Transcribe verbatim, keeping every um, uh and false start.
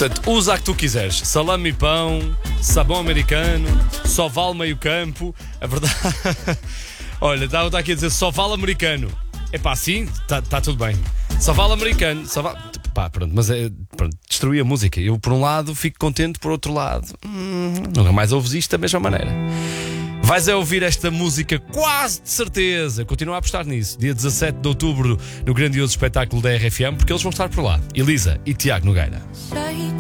Portanto, usa a que tu quiseres. Salame e pão, sabão americano, só vale meio campo. A verdade. Olha, está tá aqui a dizer só vale americano. É pá, sim, está tá tudo bem. Só vale americano. Só vale... Pá, pronto, mas é, pronto, destruí a música. Eu, por um lado, fico contente, por outro lado, hum, nunca mais ouves isto da mesma maneira. Vais a ouvir esta música quase de certeza. Continua a apostar nisso. Dia dezassete de outubro, no grandioso espetáculo da R F M, porque eles vão estar por lá. Elisa e Tiago Nogueira. Sei